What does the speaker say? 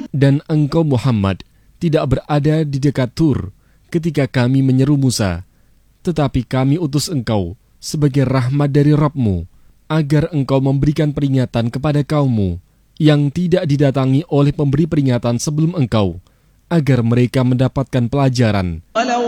Dan engkau Muhammad tidak berada di dekat Tur ketika kami menyeru Musa, tetapi kami utus engkau sebagai rahmat dari Rabb-Mu, agar engkau memberikan peringatan kepada kaummu yang tidak didatangi oleh pemberi peringatan sebelum engkau, agar mereka mendapatkan pelajaran.